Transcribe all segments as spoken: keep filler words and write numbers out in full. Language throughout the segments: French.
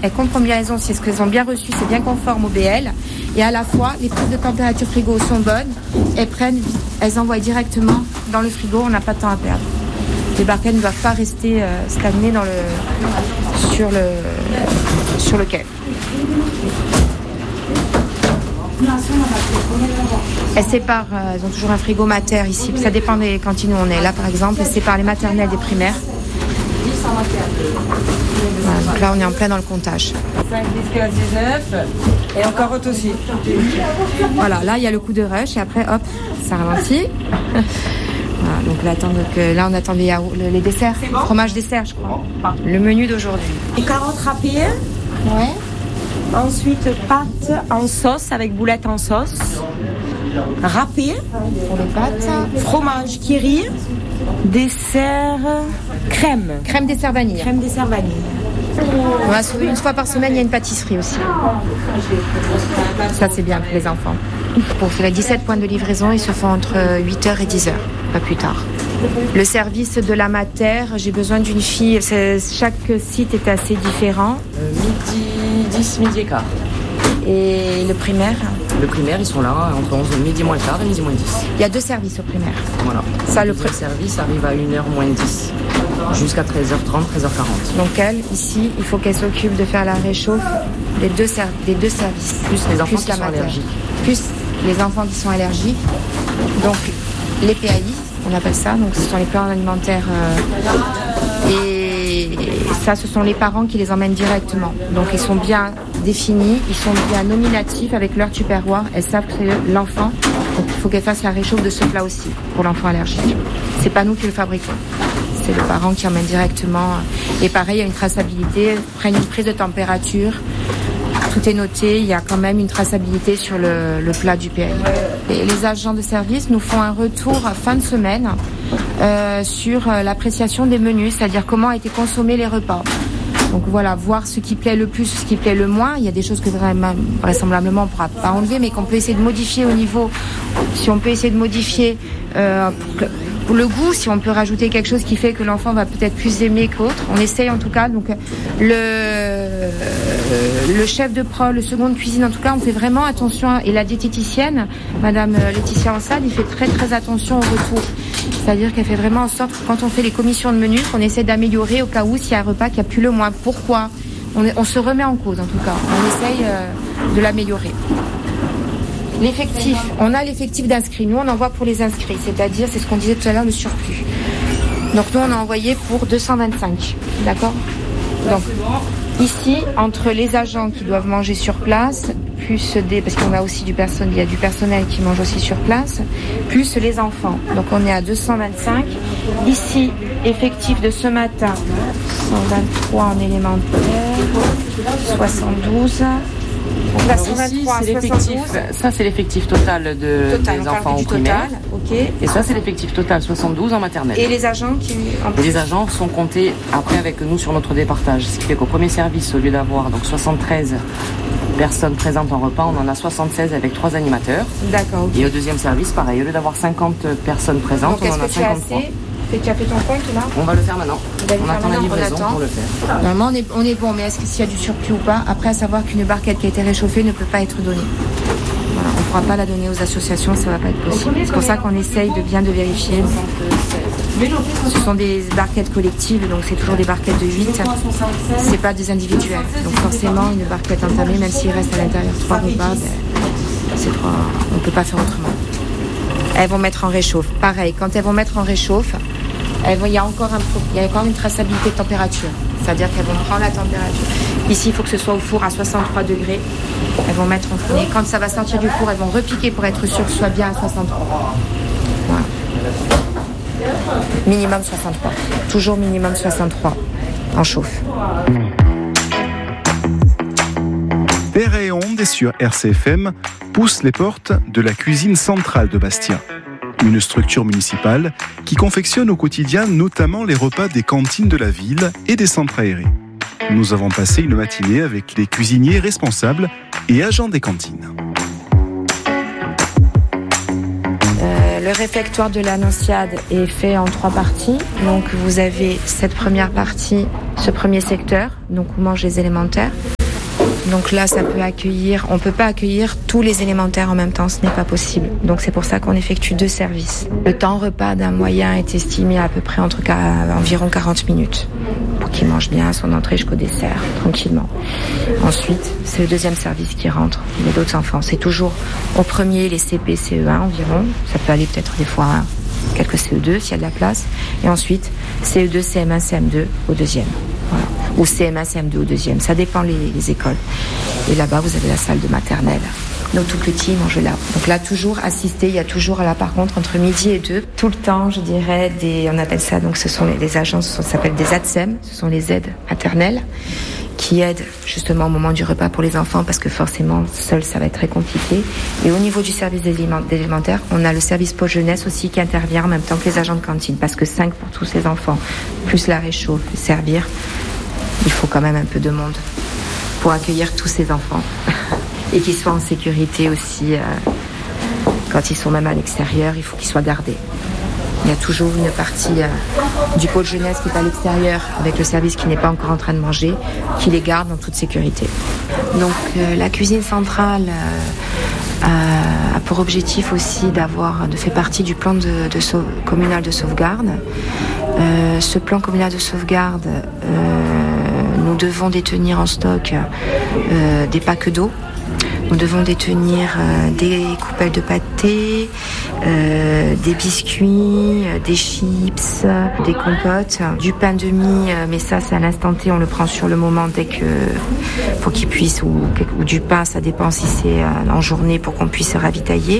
elles comptent combien elles ont, si est-ce qu'elles ont bien reçu, c'est bien conforme au B L. Et à la fois, les prises de température frigo sont bonnes. Elles prennent, elles envoient directement dans le frigo, on n'a pas de temps à perdre. Les barquettes ne doivent pas rester euh, stagnées dans le, sur, le, sur le quai. Elles séparent, euh, elles ont toujours un frigo mater ici, ça dépend des cantines où on est. Là par exemple, elles séparent les maternelles des primaires. Voilà, donc là on est en plein dans le comptage. cinq, dix, quinze, dix-neuf et encore autre aussi. Voilà, là il y a le coup de rush et après hop, ça ralentit. Voilà, donc là, attend, donc, euh, là on attend les, yaourts, les desserts, bon fromage dessert je crois. Le menu d'aujourd'hui. Les carottes râpées. Ouais. Ensuite, pâtes en sauce avec boulettes en sauce. Râpées. Pour les pâtes. Fromage kiri. Dessert crème. Crème dessert vanille. Crème dessert vanille. On va sauver une fois par semaine, il y a une pâtisserie aussi. Ça c'est bien pour les enfants. Pour faire les dix-sept points de livraison, ils se font entre huit heures et dix heures, pas plus tard. Le service de la mater, j'ai besoin d'une fille, c'est, chaque site est assez différent. Euh, midi dix, midi et quart. Et le primaire? Le primaire, ils sont là entre onze, midi moins le quart et midi moins dix. Il y a deux services au primaire. Voilà. Ça, le le premier service arrive à une heure moins dix, jusqu'à treize heures trente, treize heures quarante. Donc elle, ici, il faut qu'elle s'occupe de faire la réchauffe des deux, ser- des deux services. Plus les enfants plus qui la sont mater. allergiques. Plus les enfants qui sont allergiques. Donc les P A I, on appelle ça. Donc ce sont les plans alimentaires. Euh, et ça, ce sont les parents qui les emmènent directement. Donc ils sont bien définis, ils sont bien nominatifs avec leur tupperware. Elles savent que c'est l'enfant. Donc il faut qu'elles fassent la réchauffe de ce plat aussi pour l'enfant allergique. C'est pas nous qui le fabriquons. C'est le parent qui emmène directement. Et pareil, il y a une traçabilité, prennent une prise de température. Tout est noté, il y a quand même une traçabilité sur le, le plat du P A I. Et les agents de service nous font un retour fin de semaine euh, sur l'appréciation des menus, c'est-à-dire comment ont été consommés les repas. Donc voilà, voir ce qui plaît le plus, ce qui plaît le moins. Il y a des choses que vraiment, vraisemblablement on ne pourra pas enlever, mais qu'on peut essayer de modifier au niveau, si on peut essayer de modifier euh, pour que, pour le goût, si on peut rajouter quelque chose qui fait que l'enfant va peut-être plus aimer qu'autre. On essaye en tout cas. Donc le, le chef de pro, le second de cuisine, en tout cas, on fait vraiment attention. Et la diététicienne, Madame Laetitia Ansad, il fait très très attention au retour. C'est-à-dire qu'elle fait vraiment en sorte que quand on fait les commissions de menus, qu'on essaie d'améliorer au cas où s'il y a un repas qui a plus le moins. Pourquoi ? on, est, on se remet en cause en tout cas. On essaye euh, de l'améliorer. L'effectif, on a l'effectif d'inscrits. Nous, on envoie pour les inscrits, c'est-à-dire, c'est ce qu'on disait tout à l'heure, le surplus. Donc nous, on a envoyé pour deux cent vingt-cinq, d'accord ? Donc ici, entre les agents qui doivent manger sur place, plus des, parce qu'on a aussi du personnel, il y a du personnel qui mange aussi sur place, plus les enfants. Donc on est à deux cent vingt-cinq. Ici, effectif de ce matin, cent vingt-trois en élémentaire, soixante-douze. Alors ici, c'est l'effectif, ça c'est l'effectif total, de, total des enfants au primaire. Total, okay. Et ça c'est l'effectif total, soixante-douze en maternelle. Et les agents qui... Et les agents sont comptés après avec nous sur notre départage. Ce qui fait qu'au premier service, au lieu d'avoir donc soixante-treize personnes présentes en repas, on en a soixante-seize avec trois animateurs. D'accord. Okay. Et au deuxième service, pareil, au lieu d'avoir cinquante personnes présentes, donc, on en a cinquante-trois. Tu as fait ton compte là ? On va le faire maintenant. On attend la livraison pour le faire. Normalement on est, on est bon, mais est-ce que s'il y a du surplus ou pas ? Après, à savoir qu'une barquette qui a été réchauffée ne peut pas être donnée. Voilà, on ne pourra pas la donner aux associations, ça ne va pas être possible. C'est pour ça qu'on essaye de bien de vérifier. Ce sont des barquettes collectives, donc c'est toujours des barquettes de huit. C'est pas des individuels. Donc forcément, une barquette entamée, même s'il reste à l'intérieur trois repas, ben, c'est trois... on ne peut pas faire autrement. Elles vont mettre en réchauffe. Pareil, quand elles vont mettre en réchauffe, elles vont, il y a encore un, il y a encore une traçabilité de température. C'est-à-dire qu'elles vont prendre la température. Ici, il faut que ce soit au four à soixante-trois degrés. Elles vont mettre en four. Quand ça va sortir du four, elles vont repiquer pour être sûr que ce soit bien à soixante-trois. Voilà. Minimum soixante-trois. Toujours minimum soixante-trois en chauffe. Terre et Onde sur R C F M pousse les portes de la cuisine centrale de Bastia. Une structure municipale qui confectionne au quotidien notamment les repas des cantines de la ville et des centres aérés. Nous avons passé une matinée avec les cuisiniers responsables et agents des cantines. Euh, le réfectoire de l'Annonciade est fait en trois parties. Donc vous avez cette première partie, ce premier secteur, donc où mangent les élémentaires. Donc là, ça peut accueillir, on ne peut pas accueillir tous les élémentaires en même temps, ce n'est pas possible. Donc c'est pour ça qu'on effectue deux services. Le temps repas d'un moyen est estimé à peu près entre environ quarante minutes pour qu'il mange bien son entrée jusqu'au dessert, tranquillement. Ensuite, c'est le deuxième service qui rentre. Il y a d'autres enfants. C'est toujours au premier les C P, C E un environ. Ça peut aller peut-être des fois quelques C E deux s'il y a de la place. Et ensuite, C E deux, C M un, C M deux au deuxième. Voilà. Ou C M un, C M deux au deuxième. Ça dépend les, les écoles. Et là-bas, vous avez la salle de maternelle. Donc tout petit, mange là. Donc là, toujours assisté. Il y a toujours là, par contre, entre midi et deux, tout le temps, je dirais, des, on appelle ça, donc ce sont les, les agences, ça s'appelle des A T S E M. Ce sont les aides maternelles qui aident justement au moment du repas pour les enfants parce que forcément, seul, ça va être très compliqué. Et au niveau du service d'élémentaire, on a le service pôle jeunesse aussi qui intervient en même temps que les agents de cantine parce que cinq pour tous ces enfants, plus la réchauffe, servir, il faut quand même un peu de monde pour accueillir tous ces enfants et qu'ils soient en sécurité aussi. Euh, quand ils sont même à l'extérieur, il faut qu'ils soient gardés. Il y a toujours une partie euh, du pôle jeunesse qui est à l'extérieur avec le service qui n'est pas encore en train de manger, qui les garde en toute sécurité. Donc euh, la cuisine centrale euh, a pour objectif aussi d'avoir, de faire partie du plan de, de sau- communal de sauvegarde. Euh, ce plan communal de sauvegarde, euh, nous devons détenir en stock euh, des packs d'eau. Nous devons détenir euh, des coupelles de pâté, euh, des biscuits, euh, des chips, des compotes, du pain de mie, euh, mais ça c'est à l'instant T, on le prend sur le moment dès que pour qu'ils puissent, ou, ou du pain, ça dépend si c'est euh, en journée pour qu'on puisse se ravitailler.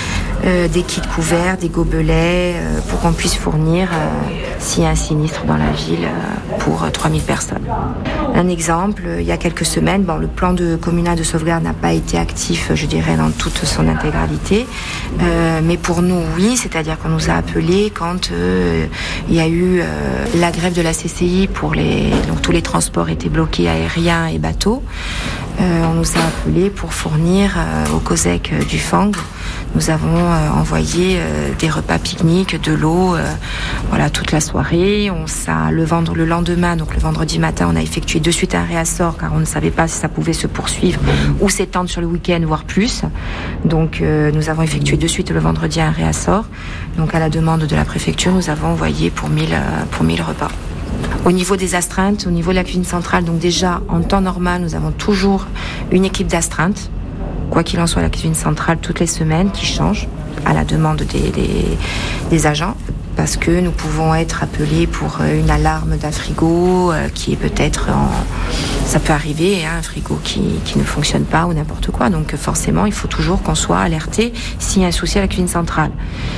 Euh, des kits couverts, des gobelets euh, pour qu'on puisse fournir euh, s'il y a un sinistre dans la ville euh, pour euh, trois mille personnes. Un exemple, il y a quelques semaines, bon, le plan de communal de sauvegarde n'a pas été actif, je dirais, dans toute son intégralité, euh, mais pour nous, oui, c'est-à-dire qu'on nous a appelés quand euh, il y a eu euh, la grève de la C C I pour les, donc tous les transports étaient bloqués, aériens et bateaux. Euh, on nous a appelés pour fournir euh, au COSEC euh, du Fang. Nous avons euh, envoyé euh, des repas pique-nique, de l'eau, euh, voilà, toute la soirée. On ça, le, vendre, le lendemain, donc le vendredi matin, on a effectué de suite un réassort car on ne savait pas si ça pouvait se poursuivre ou s'étendre sur le week-end, voire plus. Donc euh, nous avons effectué de suite le vendredi un réassort. Donc à la demande de la préfecture, nous avons envoyé pour mille, euh, pour mille repas. Au niveau des astreintes, au niveau de la cuisine centrale, donc déjà en temps normal, nous avons toujours une équipe d'astreintes. Quoi qu'il en soit, la cuisine centrale toutes les semaines qui change à la demande des, des, des agents parce que nous pouvons être appelés pour une alarme d'un frigo euh, qui est peut-être en... Ça peut arriver, hein, un frigo qui, qui ne fonctionne pas ou n'importe quoi. Donc forcément, il faut toujours qu'on soit alerté s'il y a un souci à la cuisine centrale.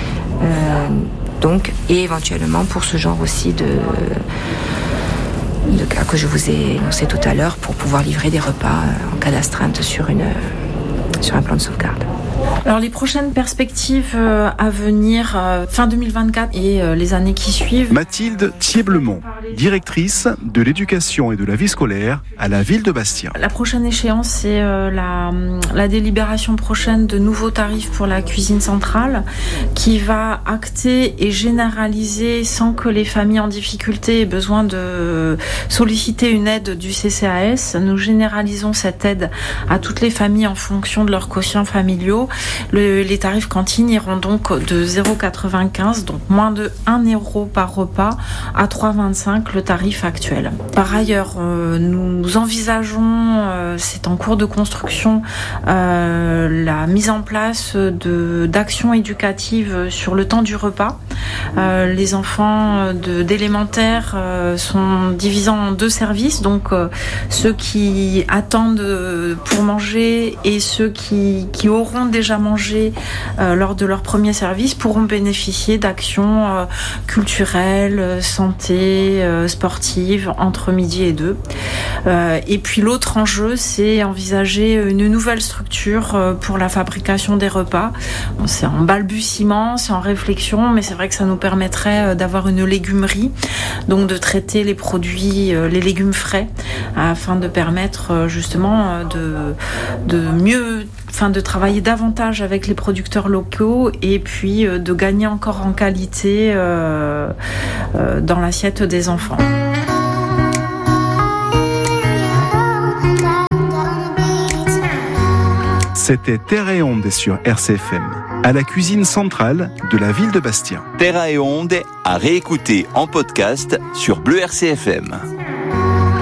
Euh, donc, et éventuellement pour ce genre aussi de... de cas que je vous ai énoncé tout à l'heure pour pouvoir livrer des repas en cas d'astreinte sur, une, sur un plan de sauvegarde. Alors les prochaines perspectives euh, à venir, euh, fin deux mille vingt-quatre et euh, les années qui suivent. Mathilde Thieblemont, directrice de l'éducation et de la vie scolaire à la ville de Bastia. La prochaine échéance, c'est euh, la, la délibération prochaine de nouveaux tarifs pour la cuisine centrale qui va acter et généraliser sans que les familles en difficulté aient besoin de solliciter une aide du C C A S. Nous généralisons cette aide à toutes les familles en fonction de leurs quotients familiaux. Le, les tarifs cantine iront donc de zéro virgule quatre-vingt-quinze, donc moins de un euro par repas, à trois virgule vingt-cinq le tarif actuel. Par ailleurs, euh, nous envisageons, euh, c'est en cours de construction, euh, la mise en place de, d'actions éducatives sur le temps du repas. Euh, les enfants de, d'élémentaire euh, sont divisés en deux services, donc euh, ceux qui attendent pour manger et ceux qui, qui auront déjà mangé euh, lors de leur premier service pourront bénéficier d'actions euh, culturelles, santé, euh, sportives entre midi et deux. Euh, et puis l'autre enjeu, c'est envisager une nouvelle structure euh, pour la fabrication des repas. Bon, c'est en balbutiement, c'est en réflexion, mais c'est vrai que ça nous permettrait euh, d'avoir une légumerie, donc de traiter les produits, euh, les légumes frais, afin de permettre euh, justement euh, de, de mieux, enfin de travailler davantage avec les producteurs locaux et puis euh, de gagner encore en qualité euh, euh, dans l'assiette des enfants. C'était Terre et Onde sur R C F M, à la cuisine centrale de la ville de Bastia. Terre et Onde à réécouter en podcast sur Bleu R C F M.